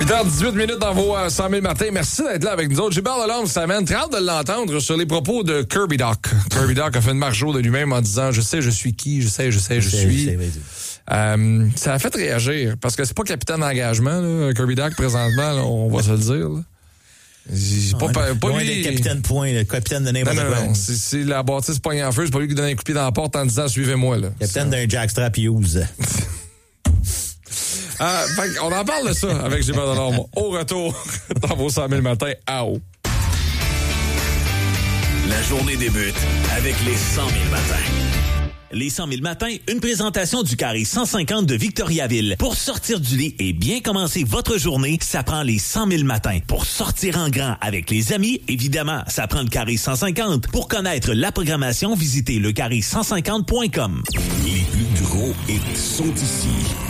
8h18 dans vos 100 000 matins. Merci d'être là avec nous autres. J'ai peur de l'homme cette semaine. Très hâte de l'entendre sur les propos de Kirby Doc. Kirby Doc a fait une marche de lui-même en disant « Je sais, je suis qui, je sais, je suis ». Ça a fait réagir parce que c'est pas capitaine d'engagement, là, Kirby Doc, présentement, là, on va se le dire. Là. C'est pas loin lui. d'être capitaine point, le capitaine de n'importe quoi. Non. C'est la bâtisse poignée en feu. C'est pas lui qui donne un coup de pied dans la porte en disant « Suivez-moi ». Là. Capitaine d'un jackstrap use. On en parle de ça avec Gilbert Delorme. Au retour dans vos 100 000 matins à eau. La journée débute avec les 100 000 matins. Les 100 000 matins, une présentation du carré 150 de Victoriaville. Pour sortir du lit et bien commencer votre journée, ça prend les 100 000 matins. Pour sortir en grand avec les amis, évidemment, ça prend le carré 150. Pour connaître la programmation, visitez lecarré150.com. Les plus gros hits sont ici.